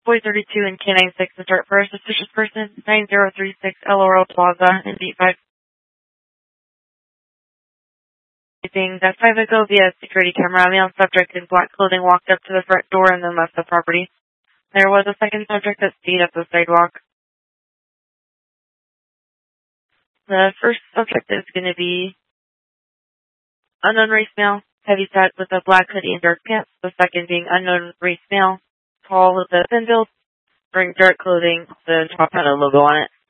Boy 32 and K96 is dirt for a suspicious person, 9036 LRL Plaza in Beat 5. That 5 ago via security camera, a male subject in black clothing walked up to the front door and then left the property. There was a second subject that stayed up the sidewalk. The first subject is going to be unknown race male, heavy set with a black hoodie and dark pants. The second being unknown race male, tall with a thin build, wearing dark clothing, the top had a logo on it.